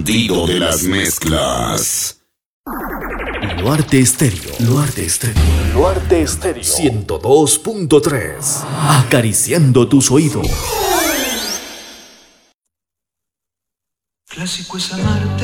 bandido de las mezclas. Luarte Estéreo. Luarte Estéreo. Luarte Estéreo. 102.3. Acariciando tus oídos. Clásico es amarte